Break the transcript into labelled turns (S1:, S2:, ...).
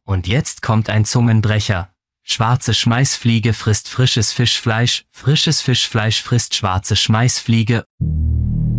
S1: Und jetzt kommt ein Zungenbrecher. Schwarze Schmeißfliege frisst frisches Fischfleisch frisst schwarze Schmeißfliege.